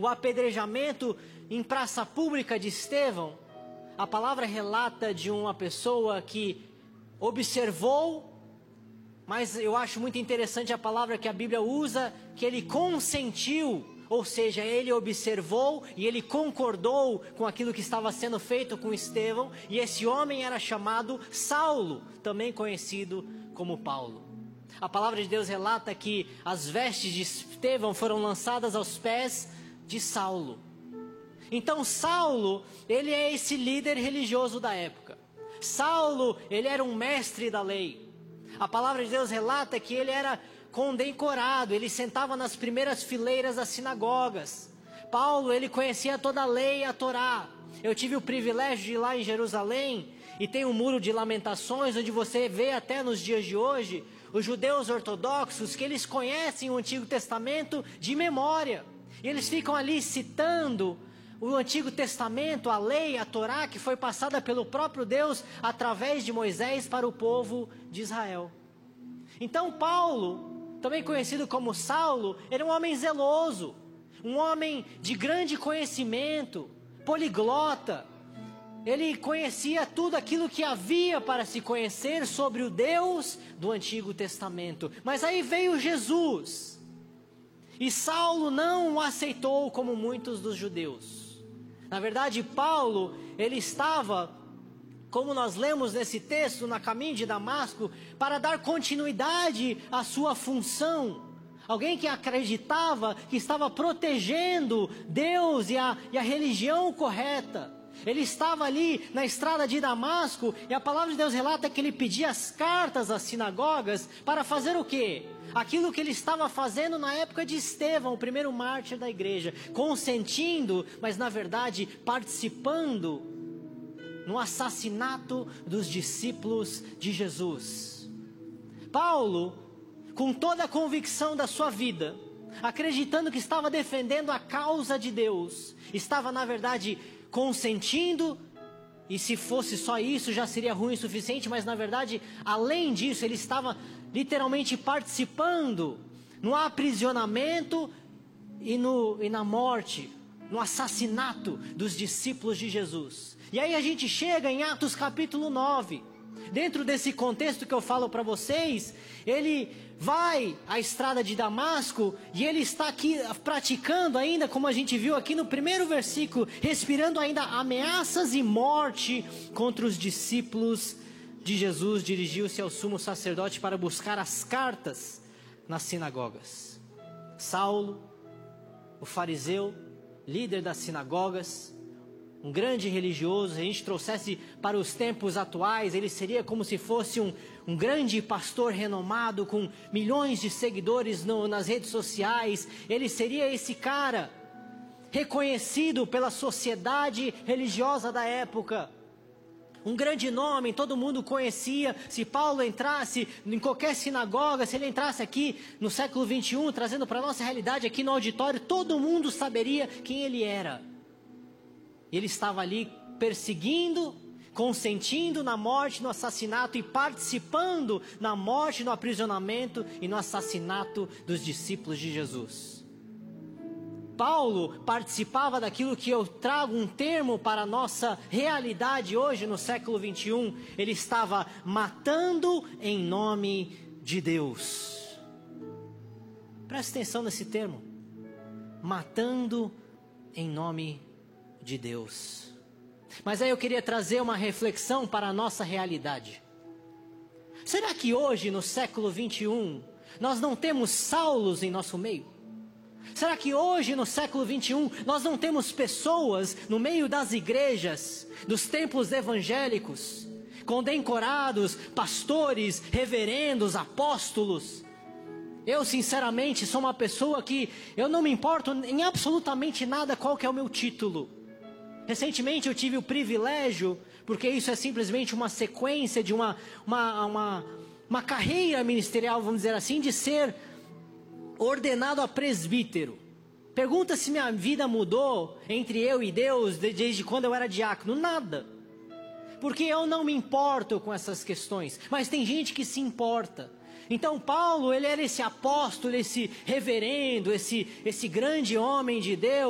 o apedrejamento em praça pública de Estevão, a palavra relata de uma pessoa que observou, mas eu acho muito interessante a palavra que a Bíblia usa, que ele consentiu, ou seja, ele observou e ele concordou com aquilo que estava sendo feito com Estevão, e esse homem era chamado Saulo, também conhecido como Paulo. A palavra de Deus relata que as vestes de Estevão foram lançadas aos pés de Saulo. Então Saulo, ele é esse líder religioso da época. Saulo, ele era um mestre da lei. A palavra de Deus relata que ele era condecorado, ele sentava nas primeiras fileiras das sinagogas. Paulo, ele conhecia toda a lei e a Torá. Eu tive o privilégio de ir lá em Jerusalém, e tem um muro de lamentações, onde você vê até nos dias de hoje, os judeus ortodoxos, que eles conhecem o Antigo Testamento de memória. E eles ficam ali citando o Antigo Testamento, a lei, a Torá, que foi passada pelo próprio Deus através de Moisés para o povo de Israel. Então Paulo, também conhecido como Saulo, era um homem zeloso, um homem de grande conhecimento, poliglota. Ele conhecia tudo aquilo que havia para se conhecer sobre o Deus do Antigo Testamento. Mas aí veio Jesus, e Saulo não o aceitou como muitos dos judeus. Na verdade, Paulo, ele estava, como nós lemos nesse texto, na caminho de Damasco, para dar continuidade à sua função. Alguém que acreditava que estava protegendo Deus e a religião correta. Ele estava ali na estrada de Damasco, e a palavra de Deus relata que ele pedia as cartas às sinagogas para fazer o quê? Aquilo que ele estava fazendo na época de Estevão, o primeiro mártir da igreja, consentindo, mas na verdade participando no assassinato dos discípulos de Jesus. Paulo, com toda a convicção da sua vida, acreditando que estava defendendo a causa de Deus, estava na verdade consentindo, e se fosse só isso já seria ruim o suficiente, mas na verdade, além disso, ele estava literalmente participando no aprisionamento e na morte, no assassinato dos discípulos de Jesus. E aí a gente chega em Atos capítulo 9, dentro desse contexto que eu falo para vocês, ele vai à estrada de Damasco, e ele está aqui praticando ainda, como a gente viu aqui no primeiro versículo, respirando ainda ameaças e morte contra os discípulos de Jesus. Dirigiu-se ao sumo sacerdote para buscar as cartas nas sinagogas. Saulo, o fariseu, líder das sinagogas, um grande religioso, se a gente trouxesse para os tempos atuais, ele seria como se fosse um grande pastor renomado, com milhões de seguidores nas redes sociais. Ele seria esse cara, reconhecido pela sociedade religiosa da época. Um grande nome, todo mundo conhecia. Se Paulo entrasse em qualquer sinagoga, se ele entrasse aqui no século 21, trazendo para a nossa realidade aqui no auditório, todo mundo saberia quem ele era. Ele estava ali perseguindo, consentindo na morte, no assassinato, e participando na morte, no aprisionamento e no assassinato dos discípulos de Jesus. Paulo participava daquilo que eu trago um termo para a nossa realidade hoje no século 21. Ele estava matando em nome de Deus. Presta atenção nesse termo. Matando em nome de Deus. Mas aí eu queria trazer uma reflexão para a nossa realidade. Será que hoje, no século 21, nós não temos Saulos em nosso meio? Será que hoje, no século 21, nós não temos pessoas no meio das igrejas, dos templos evangélicos, condecorados, pastores, reverendos, apóstolos? Eu sinceramente sou uma pessoa que eu não me importo em absolutamente nada qual que é o meu título. Recentemente eu tive o privilégio, porque isso é simplesmente uma sequência de uma carreira ministerial, vamos dizer assim, de ser ordenado a presbítero. Pergunta se minha vida mudou entre eu e Deus desde quando eu era diácono. Nada. Porque eu não me importo com essas questões, mas tem gente que se importa. Então Paulo, ele era esse apóstolo, esse reverendo, esse grande homem de Deus,